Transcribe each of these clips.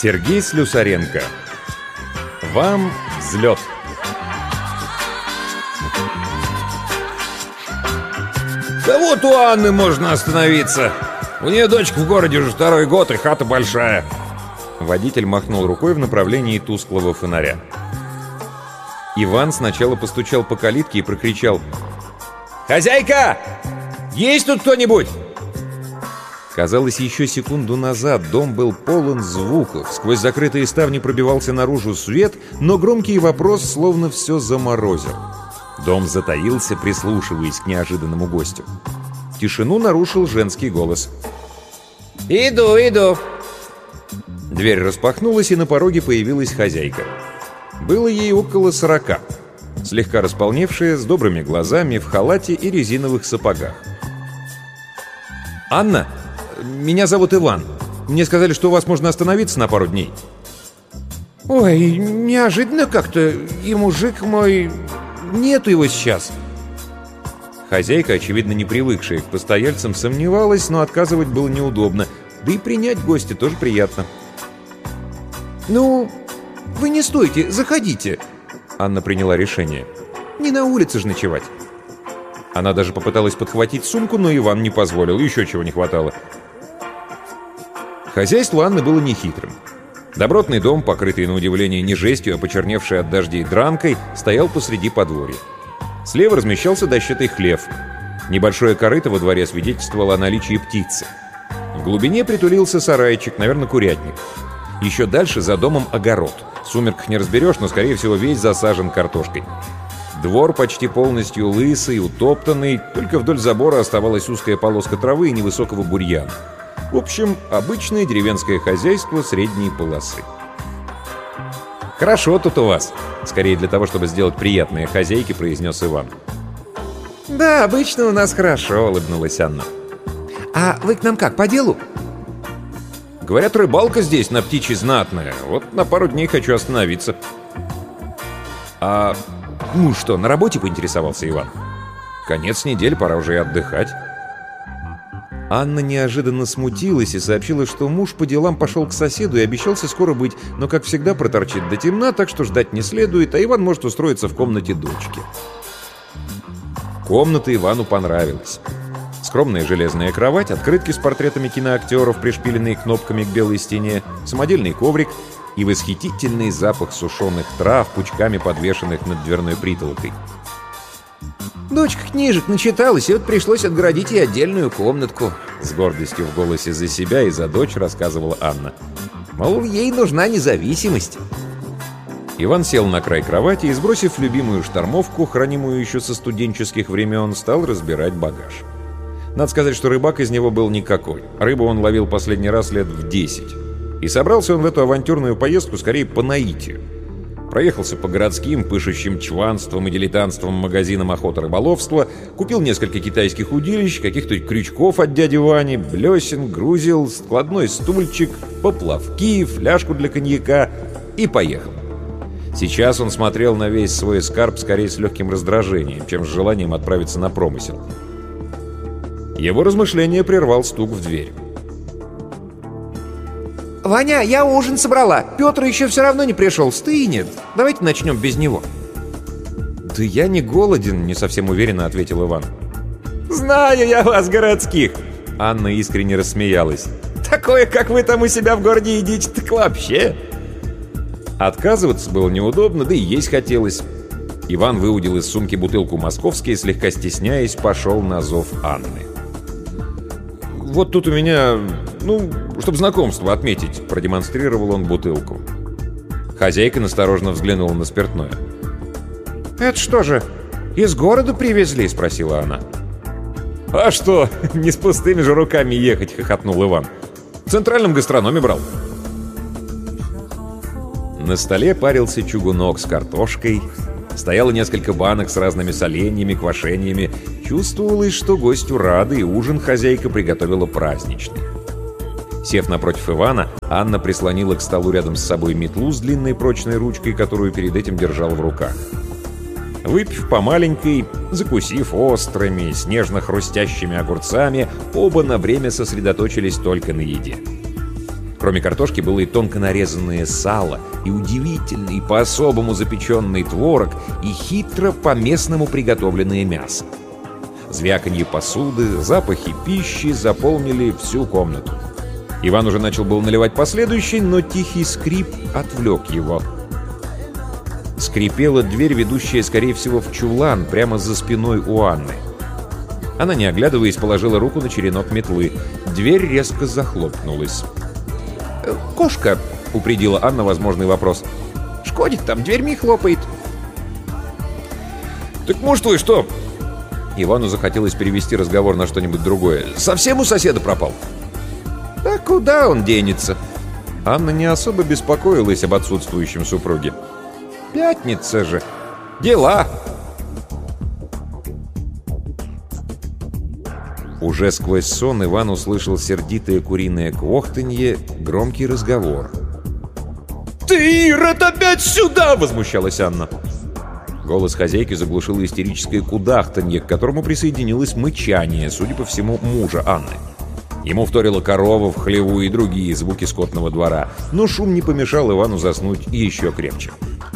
Сергей Слюсаренко. Вам взлет. Да вот у Анны можно остановиться. У нее дочка в городе уже 2-й год, и хата большая. Водитель махнул рукой в направлении тусклого фонаря. Иван сначала постучал по калитке и прокричал: «Хозяйка! Есть тут кто-нибудь?» Казалось, еще секунду назад дом был полон звуков, сквозь закрытые ставни пробивался наружу свет, но громкий вопрос словно все заморозил. Дом затаился, прислушиваясь к неожиданному гостю. Тишину нарушил женский голос. «Иду!» Дверь распахнулась, и на пороге появилась хозяйка. Было ей около 40, слегка располневшая, с добрыми глазами, в халате и резиновых сапогах. «Анна, меня зовут Иван. Мне сказали, что у вас можно остановиться на пару дней». «Ой, неожиданно как-то. И мужик мой... Нету его сейчас». Хозяйка, очевидно не привыкшая к постояльцам, сомневалась, но отказывать было неудобно. Да и принять гостя тоже приятно. «Ну, вы не стойте, заходите». Анна приняла решение. «Не на улице же ночевать». Она даже попыталась подхватить сумку, но Иван не позволил, еще чего не хватало. Хозяйство Анны было нехитрым. Добротный дом, покрытый на удивление не жестью, а почерневший от дождей дранкой, стоял посреди подворья. Слева размещался дощатый хлев. Небольшое корыто во дворе свидетельствовало о наличии птицы. В глубине притулился сарайчик, наверное, курятник. Еще дальше за домом огород. В сумерках не разберешь, но, скорее всего, весь засажен картошкой. Двор почти полностью лысый, утоптанный, только вдоль забора оставалась узкая полоска травы и невысокого бурьяна. В общем, обычное деревенское хозяйство средней полосы. «Хорошо тут у вас», — скорее для того, чтобы сделать приятное хозяйке, произнес Иван. «Да, обычно у нас хорошо», — улыбнулась Анна. «А вы к нам как, по делу?» «Говорят, рыбалка здесь на птичьей знатная. Вот на пару дней хочу остановиться». «А ну что, на работе?» — поинтересовался Иван. «Конец недели, пора уже и отдыхать». Анна неожиданно смутилась и сообщила, что муж по делам пошел к соседу и обещался скоро быть, но, как всегда, проторчит до темна, так что ждать не следует, а Иван может устроиться в комнате дочки. Комната Ивану понравилась. Скромная железная кровать, открытки с портретами киноактеров, пришпиленные кнопками к белой стене, самодельный коврик и восхитительный запах сушеных трав, пучками подвешенных над дверной притолокой. «Дочка книжек начиталась, и вот пришлось отгородить ей отдельную комнатку», — с гордостью в голосе за себя и за дочь рассказывала Анна. «Мол, ей нужна независимость». Иван сел на край кровати и, сбросив любимую штормовку, хранимую еще со студенческих времен, стал разбирать багаж. Надо сказать, что рыбак из него был никакой. Рыбу он ловил последний раз лет в 10. И собрался он в эту авантюрную поездку скорее по наитию. Проехался по городским, пышущим чванством и дилетантством магазинам охоты-рыболовства, купил несколько китайских удилищ, каких-то крючков от дяди Вани, блесен, грузил, складной стульчик, поплавки, фляжку для коньяка и поехал. Сейчас он смотрел на весь свой скарб скорее с легким раздражением, чем с желанием отправиться на промысел. Его размышление прервал стук в дверь. «Ваня, я ужин собрала. Петр еще все равно не пришел, стынет. Давайте начнем без него». «Да я не голоден», — не совсем уверенно ответил Иван. «Знаю я вас, городских!» Анна искренне рассмеялась. «Такое, как вы там у себя в городе едите, так вообще!» Отказываться было неудобно, да и есть хотелось. Иван выудил из сумки бутылку московской и, слегка стесняясь, пошел на зов Анны. «Вот тут у меня, чтобы знакомство отметить», — продемонстрировал он бутылку. Хозяйка настороженно взглянула на спиртное. «Это что же, из города привезли?» — спросила она. «А что, не с пустыми же руками ехать», — хохотнул Иван. «В центральном гастрономе брал». На столе парился чугунок с картошкой. Стояло несколько банок с разными соленьями, квашениями. Чувствовалось, что гостю рады, и ужин хозяйка приготовила праздничный. Сев напротив Ивана, Анна прислонила к столу рядом с собой метлу с длинной прочной ручкой, которую перед этим держала в руках. Выпив по маленькой, закусив острыми, снежно-хрустящими огурцами, оба на время сосредоточились только на еде. Кроме картошки было и тонко нарезанное сало, и удивительный, по-особому запеченный творог, и хитро по-местному приготовленное мясо. Звяканье посуды, запахи пищи заполнили всю комнату. Иван уже начал был наливать последующий, но тихий скрип отвлек его. Скрипела дверь, ведущая, скорее всего, в чулан, прямо за спиной у Анны. Она, не оглядываясь, положила руку на черенок метлы. Дверь резко захлопнулась. «Кошка», — упредила Анна возможный вопрос. «Шкодит там, дверьми хлопает». «Так, может, вы что?» Ивану захотелось перевести разговор на что-нибудь другое. «Совсем у соседа пропал?» «А куда он денется?» Анна не особо беспокоилась об отсутствующем супруге. «Пятница же! Дела!» Уже сквозь сон Иван услышал сердитое куриное квохтанье, громкий разговор. «Ты, Ирод, опять сюда!» — возмущалась Анна. Голос хозяйки заглушило истерическое кудахтанье, к которому присоединилось мычание, судя по всему, мужа Анны. Ему вторила корова в хлеву и другие звуки скотного двора, но шум не помешал Ивану заснуть еще крепче.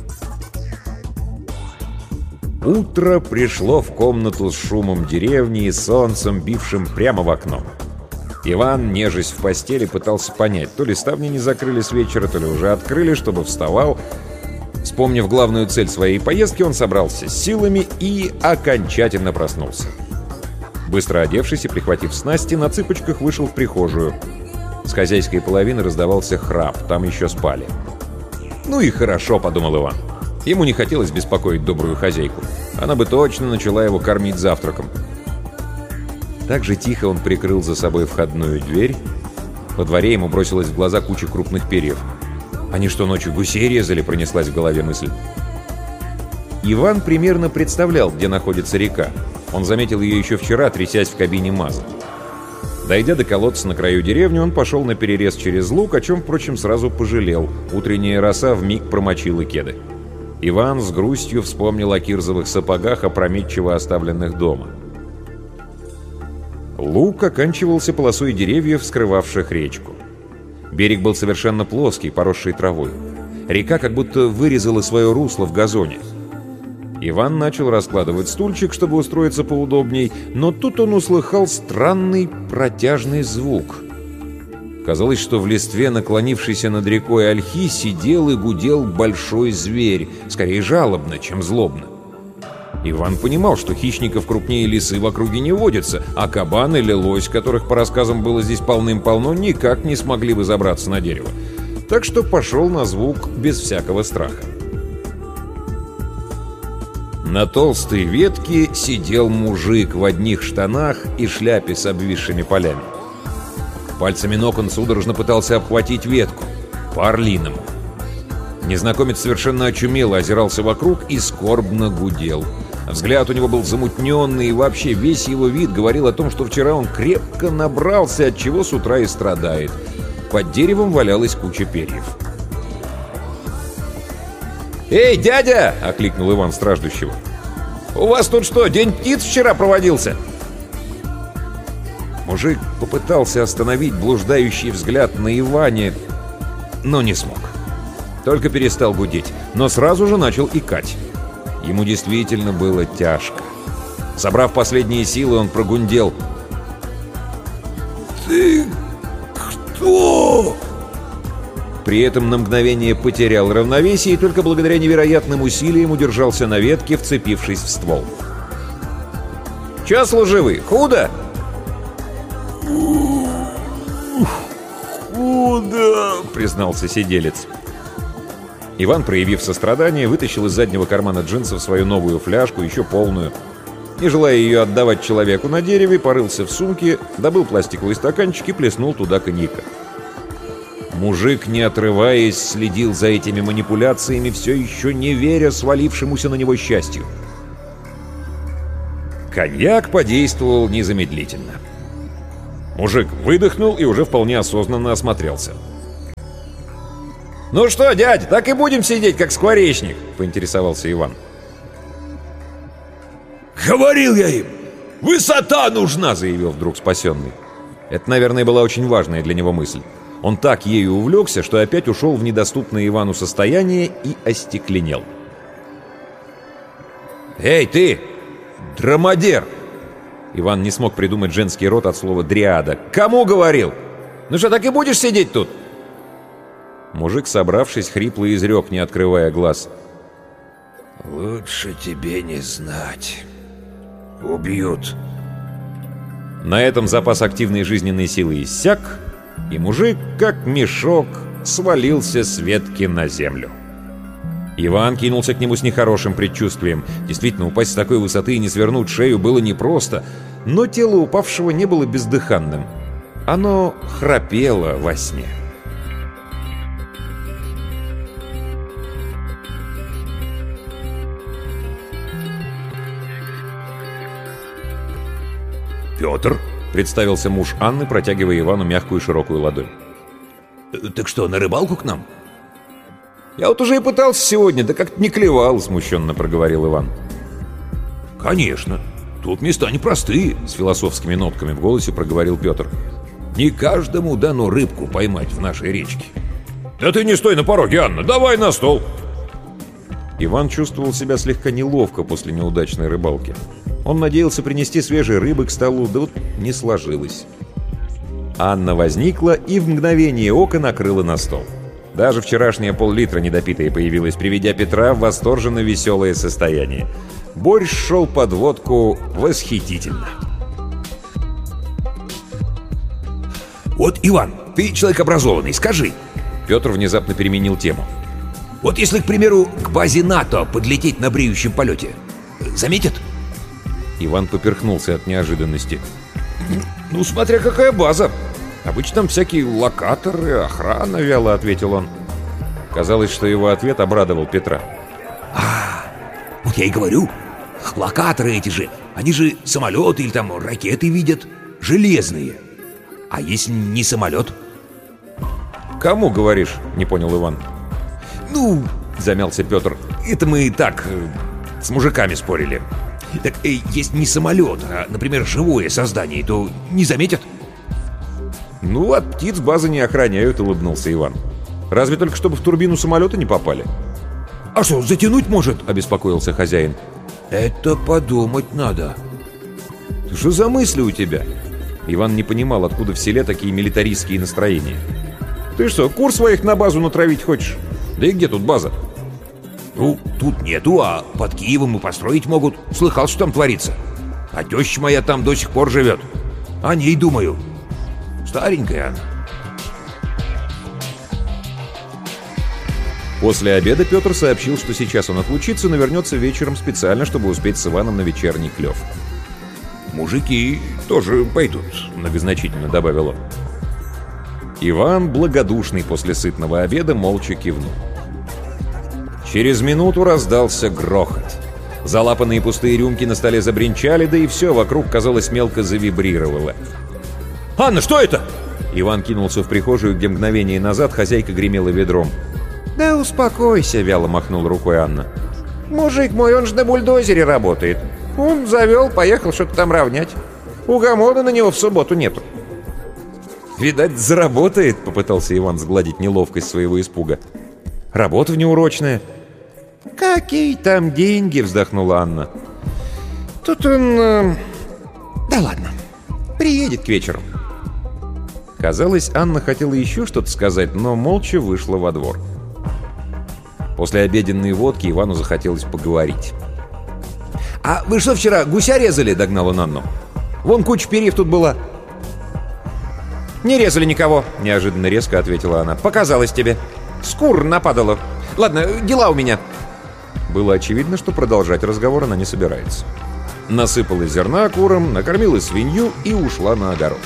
Утро пришло в комнату с шумом деревни и солнцем, бившим прямо в окно. Иван, нежась в постели, пытался понять, то ли ставни не закрыли с вечера, то ли уже открыли, чтобы вставал. Вспомнив главную цель своей поездки, он собрался с силами и окончательно проснулся. Быстро одевшись и прихватив снасти, на цыпочках вышел в прихожую. С хозяйской половины раздавался храп, там еще спали. «Ну и хорошо», — подумал Иван. Ему не хотелось беспокоить добрую хозяйку. Она бы точно начала его кормить завтраком. Так же тихо он прикрыл за собой входную дверь. Во дворе ему бросилась в глаза куча крупных перьев. «Они что, ночью гусей резали?» — пронеслась в голове мысль. Иван примерно представлял, где находится река. Он заметил ее еще вчера, трясясь в кабине МАЗа. Дойдя до колодца на краю деревни, он пошел на перерез через луг, о чем, впрочем, сразу пожалел. Утренняя роса вмиг промочила кеды. Иван с грустью вспомнил о кирзовых сапогах, опрометчиво оставленных дома. Луг оканчивался полосой деревьев, скрывавших речку. Берег был совершенно плоский, поросший травой. Река как будто вырезала свое русло в газоне. Иван начал раскладывать стульчик, чтобы устроиться поудобней, но тут он услыхал странный протяжный звук. Казалось, что в листве, наклонившейся над рекой ольхи, сидел и гудел большой зверь, скорее жалобно, чем злобно. Иван понимал, что хищников крупнее лисы в округе не водится, а кабан или лось, которых, по рассказам, было здесь полным-полно, никак не смогли бы забраться на дерево. Так что пошел на звук без всякого страха. На толстой ветке сидел мужик в одних штанах и шляпе с обвисшими полями. Пальцами ног он судорожно пытался обхватить ветку, по-орлиному. Незнакомец совершенно очумело озирался вокруг и скорбно гудел. Взгляд у него был замутненный, и вообще весь его вид говорил о том, что вчера он крепко набрался, от чего с утра и страдает. Под деревом валялась куча перьев. «Эй, дядя!» — окликнул Иван страждущего. «У вас тут что, день птиц вчера проводился?» Мужик попытался остановить блуждающий взгляд на Иване, но не смог. Только перестал гудеть, но сразу же начал икать. Ему действительно было тяжко. Собрав последние силы, он прогундел. «Ты кто?» При этом на мгновение потерял равновесие и только благодаря невероятным усилиям удержался на ветке, вцепившись в ствол. «Чё, служивый, худо?» «Худо!» — признался сиделец. Иван, проявив сострадание, вытащил из заднего кармана джинсов свою новую фляжку, еще полную. Не желая ее отдавать человеку на дереве, порылся в сумке, добыл пластиковый стаканчик и плеснул туда коньяка. Мужик, не отрываясь, следил за этими манипуляциями, все еще не веря свалившемуся на него счастью. Коньяк подействовал незамедлительно. Мужик выдохнул и уже вполне осознанно осмотрелся. «Ну что, дядь, так и будем сидеть, как скворечник?» — поинтересовался Иван. «Говорил я им, высота нужна!» — заявил вдруг спасенный. Это, наверное, была очень важная для него мысль. Он так ею увлекся, что опять ушел в недоступное Ивану состояние и остекленел. «Эй, ты! Драмадер!» Иван не смог придумать женский род от слова «дриада». «Кому говорил? Ну что, так и будешь сидеть тут?» Мужик, собравшись, хрипло изрек, не открывая глаз: «Лучше тебе не знать. Убьют». На этом запас активной жизненной силы иссяк, и мужик, как мешок, свалился с ветки на землю. Иван кинулся к нему с нехорошим предчувствием. Действительно, упасть с такой высоты и не свернуть шею было непросто, но тело упавшего не было бездыханным. Оно храпело во сне. «Петр?» — представился муж Анны, протягивая Ивану мягкую широкую ладонь. «Так что, на рыбалку к нам?» «Я вот уже и пытался сегодня, да как-то не клевал», — смущенно проговорил Иван. «Конечно. Тут места непростые», — с философскими нотками в голосе проговорил Петр. «Не каждому дано рыбку поймать в нашей речке». «Да ты не стой на пороге, Анна, давай на стол!» Иван чувствовал себя слегка неловко после неудачной рыбалки. Он надеялся принести свежей рыбы к столу, да вот не сложилось. Анна возникла и в мгновение ока накрыла на стол. Даже вчерашняя пол-литра недопитая появилась, приведя Петра в восторженно веселое состояние. Борщ шел под водку восхитительно. «Вот, Иван, ты человек образованный, скажи». Петр внезапно переменил тему. «Вот если, к примеру, к базе НАТО подлететь на бреющем полете, заметят?» Иван поперхнулся от неожиданности. «Ну, смотря какая база. Обычно там всякие локаторы, охрана», — вяло ответил он. Казалось, что его ответ обрадовал Петра. Вот я и говорю, локаторы эти же, они же самолеты или там ракеты видят, железные. А если не самолет?» «Кому говоришь?» — не понял Иван. «Ну, — замялся Петр, — это мы так, с мужиками спорили». так если не самолет, а, например, живое создание, то не заметят?» «Ну, от птиц базы не охраняют», — улыбнулся Иван. «Разве только чтобы в турбину самолета не попали?» «А что, затянуть может?» — обеспокоился хозяин. «Это подумать надо». «Что за мысли у тебя?» Иван не понимал, откуда в селе такие милитаристские настроения. «Ты что, кур своих на базу натравить хочешь? Да и где тут база?» «Ну, тут нету, а под Киевом и построить могут. Слыхал, что там творится. А теща моя там до сих пор живет. О ней думаю. Старенькая она». После обеда Петр сообщил, что сейчас он отлучится, но вернется вечером специально, чтобы успеть с Иваном на вечерний клев. «Мужики тоже пойдут», — многозначительно добавил он. Иван, благодушный после сытного обеда, молча кивнул. Через минуту раздался грохот. Залапанные пустые рюмки на столе забринчали, да и все вокруг, казалось, мелко завибрировало. «Анна, что это?» Иван кинулся в прихожую, где мгновение назад хозяйка гремела ведром. «Да успокойся», — вяло махнула рукой Анна. «Мужик мой, он же на бульдозере работает. Он завел, поехал что-то там равнять. Угомона на него в субботу нету». «Видать, заработает», — попытался Иван сгладить неловкость своего испуга. «Работа в неурочная». «Какие там деньги?» — вздохнула Анна. «Тут он... Да ладно, приедет к вечеру». Казалось, Анна хотела еще что-то сказать, но молча вышла во двор. После обеденной водки Ивану захотелось поговорить. «А вы что вчера, гуся резали?» — догнал он Анну. «Вон куча перьев тут была». «Не резали никого», — неожиданно резко ответила она. «Показалось тебе. С кур нападало. Ладно, дела у меня». Было очевидно, что продолжать разговор она не собирается. Насыпала зерна курам, накормила свинью и ушла на огород.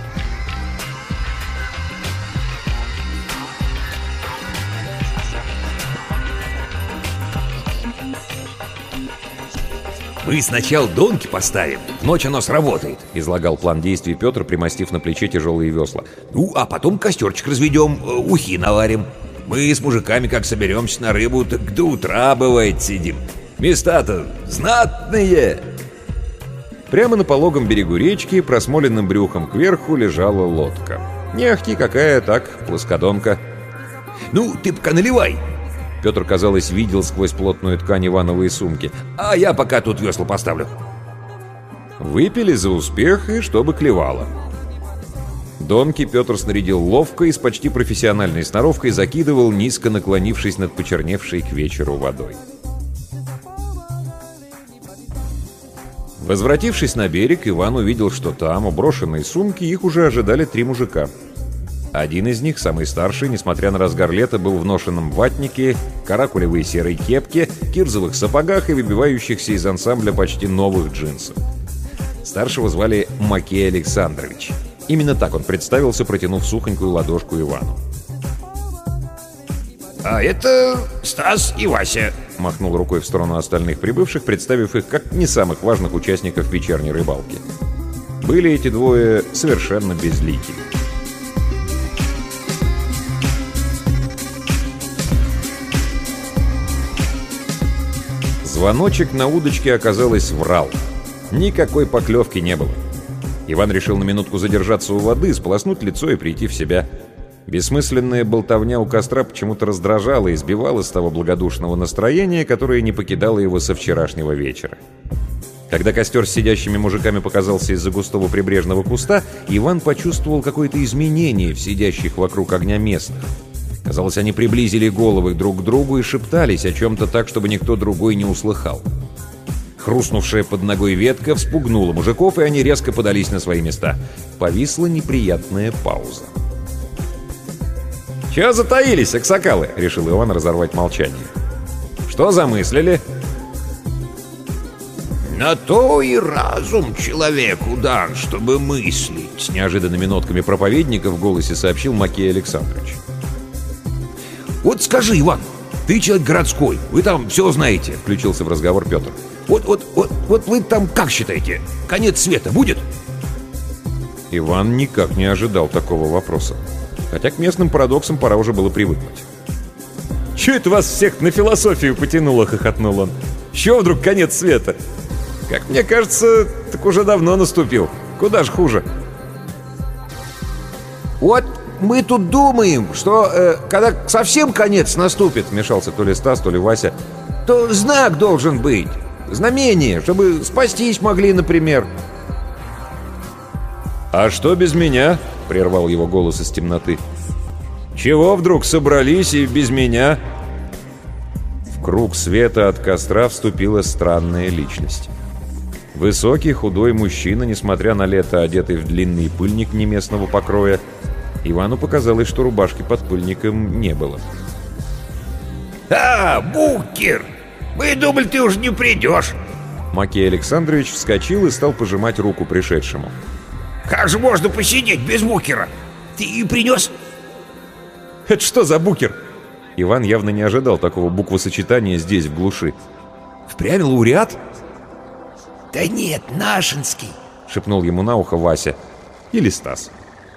«Мы сначала донки поставим, ночь оно сработает», — излагал план действий Петр, примостив на плече тяжелые весла. «Ну, а потом костерчик разведем, ухи наварим. Мы с мужиками, как соберемся на рыбу, так до утра, бывает, сидим. Места-то знатные». Прямо на пологом берегу речки, просмоленным брюхом кверху, лежала лодка. Не ахти какая, так, плоскодонка. Ну, ты пока наливай. Петр, казалось, видел сквозь плотную ткань ивановой сумки. А я пока тут весла поставлю. Выпили за успех и чтобы клевало. Донки Петр снарядил ловко и с почти профессиональной сноровкой закидывал, низко наклонившись над почерневшей к вечеру водой. Возвратившись на берег, Иван увидел, что там, у брошенной сумки, их уже ожидали 3 мужика. Один из них, самый старший, несмотря на разгар лета, был в ношенном ватнике, каракулевой серой кепке, кирзовых сапогах и выбивающихся из ансамбля почти новых джинсов. Старшего звали Макей Александрович. Именно так он представился, протянув сухонькую ладошку Ивану. «А это Стас и Вася», — махнул рукой в сторону остальных прибывших, представив их как не самых важных участников вечерней рыбалки. Были эти двое совершенно безлики. Звоночек на удочке, оказалось, врал. Никакой поклевки не было. Иван решил на минутку задержаться у воды, сполоснуть лицо и прийти в себя. Бессмысленная болтовня у костра почему-то раздражала и сбивала с того благодушного настроения, которое не покидало его со вчерашнего вечера. Когда костер с сидящими мужиками показался из-за густого прибрежного куста, Иван почувствовал какое-то изменение в сидящих вокруг огня местных. Казалось, они приблизили головы друг к другу и шептались о чем-то так, чтобы никто другой не услыхал. Хрустнувшая под ногой ветка вспугнула мужиков, и они резко подались на свои места. Повисла неприятная пауза. «Чего затаились, аксакалы?» — решил Иван разорвать молчание. «Что замыслили?» «На то и разум человеку дан, чтобы мыслить», — с неожиданными нотками проповедника в голосе сообщил Макей Александрович. «Вот скажи, Иван, ты человек городской, вы там все знаете», — включился в разговор Петр. Вот вы там как считаете, конец света будет?» Иван никак не ожидал такого вопроса. Хотя к местным парадоксам пора уже было привыкнуть. «Чё это вас всех на философию потянуло?» — хохотнул он. «Чё вдруг конец света? Как мне кажется, так уже давно наступил. Куда ж хуже?» «Вот мы тут думаем, что когда совсем конец наступит, — вмешался то ли Стас, то ли Вася, — то знак должен быть. Знамение, чтобы спастись могли, например». «А что без меня?» — прервал его голос из темноты. «Чего вдруг собрались и без меня?» В круг света от костра вступила странная личность. Высокий, худой мужчина, несмотря на лето, одетый в длинный пыльник неместного покроя. Ивану показалось, что рубашки под пыльником не было. «А, Букер! Мы думали, ты уже не придешь!» Макей Александрович вскочил и стал пожимать руку пришедшему. «Как же можно посидеть без Букера? Ты и принес?» «Это что за Букер?» Иван явно не ожидал такого буквосочетания здесь, в глуши. «Впрямь лауреат?» «Да нет, нашинский», — шепнул ему на ухо Вася. Или Стас.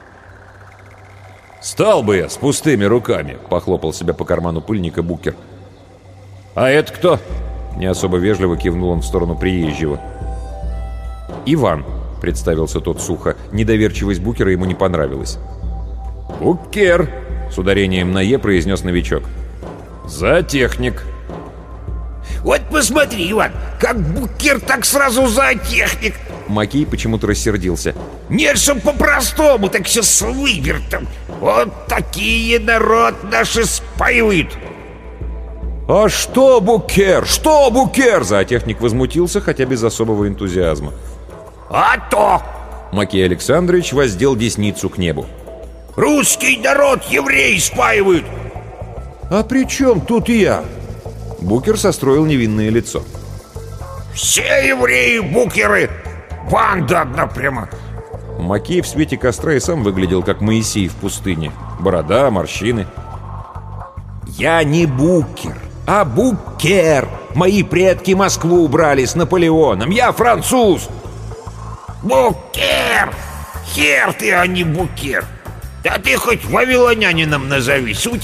«Стал бы я с пустыми руками», — похлопал себя по карману пыльника Букер. «А это кто?» — не особо вежливо кивнул он в сторону приезжего. «Иван», — представился тот сухо. Недоверчивость Букера ему не понравилась. «Букер», — с ударением на «е» произнес новичок. «Зоотехник». «Вот посмотри, Иван, как Букер, так сразу зоотехник!» Макей почему-то рассердился. «Нет, чтоб по-простому, так все с вывертом. Вот такие народ наши спаивают!» «А что, Букер? Что, Букер?» Зоотехник возмутился, хотя без особого энтузиазма. «А то!» Макей Александрович воздел десницу к небу. «Русский народ евреи спаивают!» «А при чем тут я?» Букер состроил невинное лицо. «Все евреи букеры! Банда одна прямо!» Макей в свете костра и сам выглядел как Моисей в пустыне. Борода, морщины. «Я не Букер, а Букер! Мои предки Москву убрали с Наполеоном! Я француз!» «Букер! Хер ты, а не Букер! Да ты хоть вавилонянином назови, суть